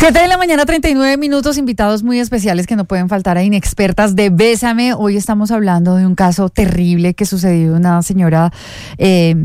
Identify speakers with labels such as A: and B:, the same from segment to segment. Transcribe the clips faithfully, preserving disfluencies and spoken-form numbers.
A: siete de la mañana, treinta y nueve minutos, invitados muy especiales que no pueden faltar a Inexpertas de Bésame. Hoy estamos hablando de un caso terrible que sucedió. Una señora eh,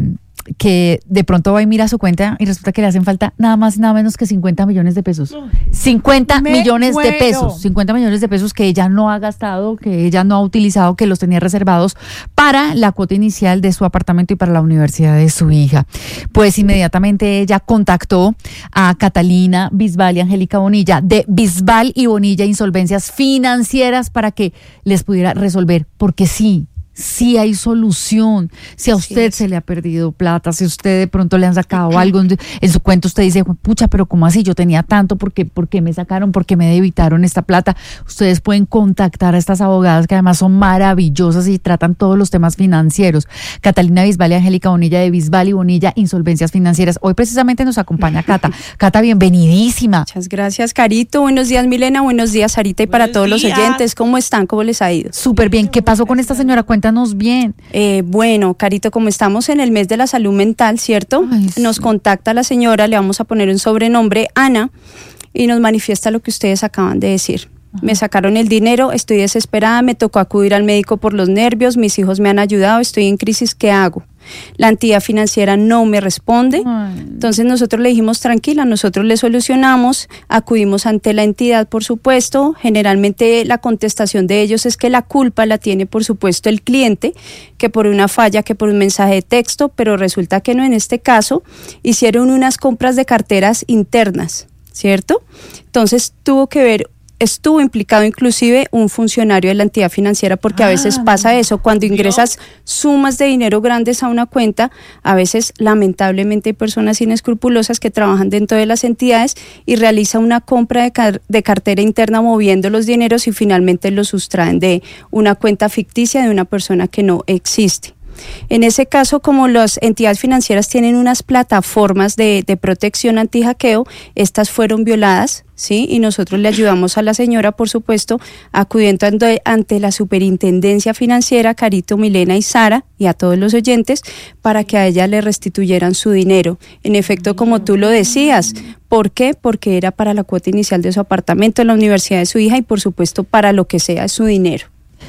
A: que de pronto va y mira su cuenta y resulta que le hacen falta nada más y nada menos que cincuenta millones de pesos. cincuenta millones de pesos. cincuenta millones de pesos que ella no ha gastado, que ella no ha utilizado, que los tenía reservados para la cuota inicial de su apartamento y para la universidad de su hija. Pues inmediatamente ella contactó a Catalina Bisbal y Angélica Bonilla de Bisbal y Bonilla Insolvencias Financieras para que les pudiera resolver, porque sí, sí hay solución. Si a usted sí se le ha perdido plata, si a usted de pronto le han sacado algo en, en su cuenta, usted dice, pucha, pero ¿cómo así? Yo tenía tanto, ¿por qué, por qué me sacaron? ¿Por qué me debitaron esta plata? Ustedes pueden contactar a estas abogadas que además son maravillosas y tratan todos los temas financieros. Catalina Bisbal y Angélica Bonilla de Bisbal y Bonilla Insolvencias Financieras. Hoy precisamente nos acompaña Cata. Cata, bienvenidísima.
B: Muchas gracias, Carito. Buenos días, Milena. Buenos días, Sarita. Y para Buenos todos días. Los oyentes, ¿cómo están? ¿Cómo les ha ido?
A: Súper bien. ¿Qué pasó con esta señora? Cuéntanos bien.
B: Eh, bueno, Carito, como estamos en el mes de la salud mental, ¿cierto? Ay, sí. Nos contacta la señora, le vamos a poner un sobrenombre, Ana, y nos manifiesta lo que ustedes acaban de decir. Ajá. Me sacaron el dinero, estoy desesperada, me tocó acudir al médico por los nervios, mis hijos me han ayudado, estoy en crisis, ¿qué hago? La entidad financiera no me responde. Ay. Entonces nosotros le dijimos tranquila, nosotros le solucionamos, acudimos ante la entidad, por supuesto. Generalmente la contestación de ellos es que la culpa la tiene, por supuesto, el cliente, que por una falla, que por un mensaje de texto, pero resulta que no. En este caso hicieron unas compras de carteras internas, ¿cierto? Entonces tuvo que ver estuvo implicado inclusive un funcionario de la entidad financiera, porque ah, a veces pasa eso, cuando ingresas sumas de dinero grandes a una cuenta, a veces lamentablemente hay personas inescrupulosas que trabajan dentro de las entidades y realizan una compra de, car- de cartera interna moviendo los dineros y finalmente los sustraen de una cuenta ficticia de una persona que no existe. En ese caso, como las entidades financieras tienen unas plataformas de, de protección anti-hackeo, estas fueron violadas, ¿sí? Y nosotros le ayudamos a la señora, por supuesto, acudiendo ante, ante la Superintendencia Financiera, Carito, Milena y Sara, y a todos los oyentes, para que a ella le restituyeran su dinero. En efecto, como tú lo decías, ¿por qué? Porque era para la cuota inicial de su apartamento, la universidad de su hija y, por supuesto, para lo que sea su dinero.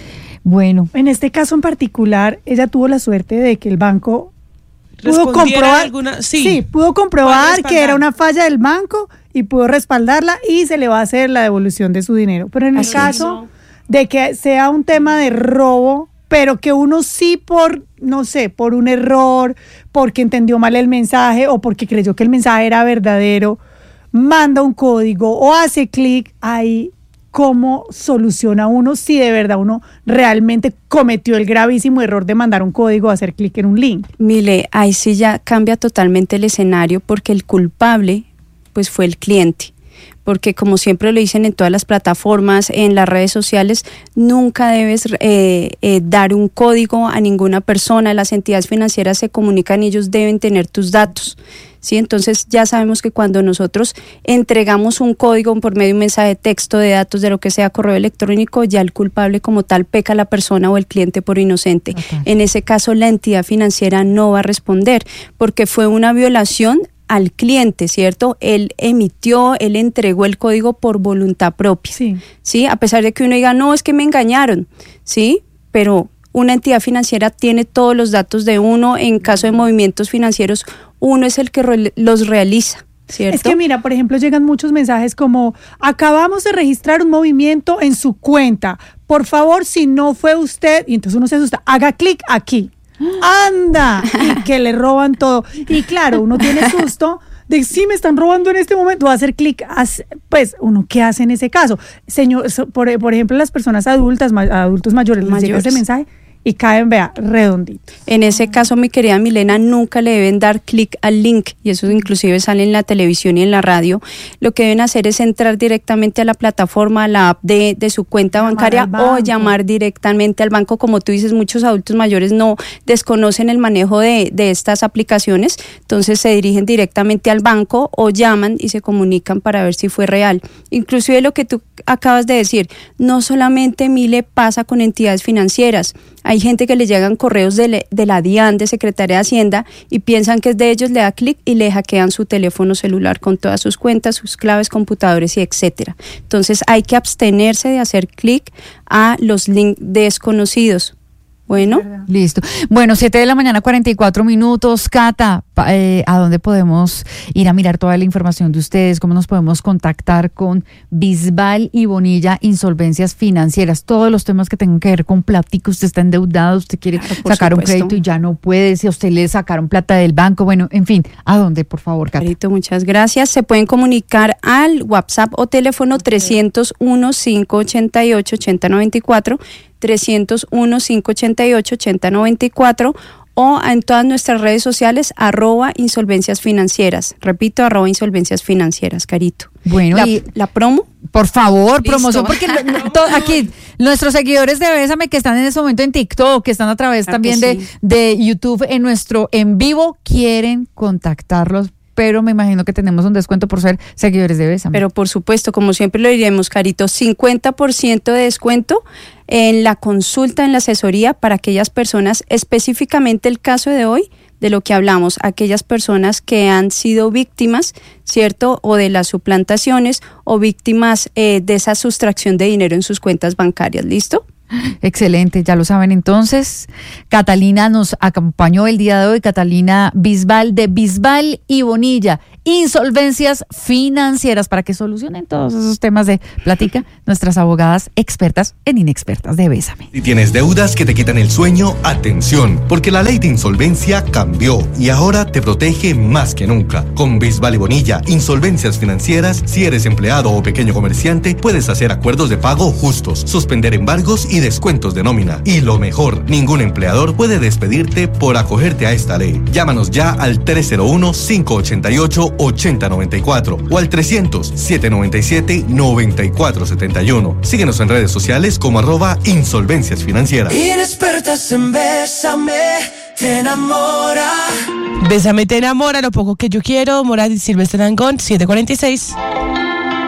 A: Bueno,
C: en este caso en particular, ella tuvo la suerte de que el banco pudo comprobar, alguna, sí, sí, pudo comprobar que era una falla del banco y pudo respaldarla y se le va a hacer la devolución de su dinero. Pero en el Así caso es. de que sea un tema de robo, pero que uno sí por, no sé, por un error, porque entendió mal el mensaje o porque creyó que el mensaje era verdadero, manda un código o hace clic ahí. ¿Cómo soluciona uno si de verdad uno realmente cometió el gravísimo error de mandar un código o hacer clic en un link?
B: Mile, ahí sí ya cambia totalmente el escenario, porque el culpable pues fue el cliente. Porque como siempre lo dicen en todas las plataformas, en las redes sociales, nunca debes eh, eh, dar un código a ninguna persona. Las entidades financieras se comunican y ellos deben tener tus datos, ¿sí? Entonces ya sabemos que cuando nosotros entregamos un código por medio de un mensaje de texto, de datos, de lo que sea, correo electrónico, ya el culpable como tal peca a la persona o el cliente por inocente. Okay. En ese caso la entidad financiera no va a responder porque fue una violación al cliente, ¿cierto? Él emitió, él entregó el código por voluntad propia, sí. ¿sí? A pesar de que uno diga, no, es que me engañaron, ¿sí? Pero una entidad financiera tiene todos los datos de uno, en caso de movimientos financieros, uno es el que re- los realiza, ¿cierto?
C: Es que mira, por ejemplo, llegan muchos mensajes como, acabamos de registrar un movimiento en su cuenta, por favor, si no fue usted, y entonces uno se asusta, haga clic aquí. ¡Anda! Y que le roban todo. Y claro, uno tiene susto de sí me están robando en este momento, va a hacer clic, pues uno ¿qué hace en ese caso? Señor, por, por ejemplo, las personas adultas, adultos mayores, les llega ese mensaje y caen, vea, redonditos.
B: En ese caso, mi querida Milena, nunca le deben dar clic al link, y eso inclusive sale en la televisión y en la radio. Lo que deben hacer es entrar directamente a la plataforma, a la app de, de su cuenta llamar bancaria o llamar directamente al banco. Como tú dices, muchos adultos mayores no desconocen el manejo de, de estas aplicaciones, entonces se dirigen directamente al banco o llaman y se comunican para ver si fue real. Inclusive lo que tú acabas de decir, no solamente Mile pasa con entidades financieras, Hay gente que le llegan correos de, le, de la DIAN, de Secretaría de Hacienda, y piensan que es de ellos, le da clic y le hackean su teléfono celular con todas sus cuentas, sus claves, computadores y etcétera. Entonces hay que abstenerse de hacer clic a los links desconocidos. Bueno.
A: Listo. Bueno, siete de la mañana, cuarenta y cuatro minutos. Cata, eh, ¿a dónde podemos ir a mirar toda la información de ustedes? ¿Cómo nos podemos contactar con Bisbal y Bonilla Insolvencias Financieras? Todos los temas que tengan que ver con plática. Usted está endeudado, usted quiere claro, sacar supuesto. un crédito y ya no puede. Si a usted le sacaron plata del banco, bueno, en fin, ¿a dónde, por favor, Cata?
B: Carito, muchas gracias. Se pueden comunicar al WhatsApp o teléfono trescientos uno, quinientos ochenta y ocho, ochenta noventa y cuatro, trescientos uno, quinientos ochenta y ocho, ochenta noventa y cuatro, o en todas nuestras redes sociales, arroba insolvencias financieras. Repito, arroba insolvencias financieras, Carito.
A: Bueno,
B: la,
A: y
B: la promo.
A: Por favor, Listo. promoción, porque to, aquí nuestros seguidores de Bésame que están en ese momento en TikTok, que están a través claro también de, sí. de YouTube en nuestro en vivo, quieren contactarlos, pero me imagino que tenemos un descuento por ser seguidores de Bésame.
B: Pero por supuesto, como siempre lo diremos, Carito, cincuenta por ciento de descuento en la consulta, en la asesoría para aquellas personas, específicamente el caso de hoy, de lo que hablamos, aquellas personas que han sido víctimas, ¿cierto? O de las suplantaciones o víctimas eh, de esa sustracción de dinero en sus cuentas bancarias. ¿Listo?
A: Excelente, ya lo saben entonces. Catalina nos acompañó el día de hoy, Catalina Bisbal de Bisbal y Bonilla, Insolvencias Financieras, para que solucionen todos esos temas de plática, nuestras abogadas expertas en Inexpertas de Bésame.
D: Si tienes deudas que te quitan el sueño, atención, porque la ley de insolvencia cambió y ahora te protege más que nunca. Con Bisbal y Bonilla, Insolvencias Financieras, si eres empleado o pequeño comerciante, puedes hacer acuerdos de pago justos, suspender embargos y descuentos de nómina. Y lo mejor, ningún empleador puede despedirte por acogerte a esta ley. Llámanos ya al tres cero uno, cinco ocho ocho, ocho cero nueve cuatro o al trescientos, setecientos noventa y siete, noventa y cuatro setenta y uno. Síguenos en redes sociales como arroba Insolvencias Financieras.
E: Inexpertas en Bésame, te enamora.
F: Bésame te enamora, lo poco que yo quiero. Morat y Silvestre Dangond, siete cuarenta y seis.